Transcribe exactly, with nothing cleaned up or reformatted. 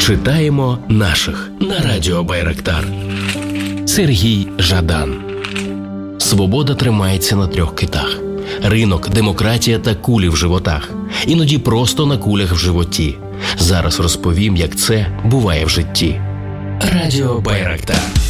Читаємо наших на радіо Байрактар. Сергій Жадан. Свобода тримається на трьох китах: ринок, демократія та кулі в животах. Іноді просто на кулях в животі. Зараз розповім, як це буває в житті. Радіо Байрактар.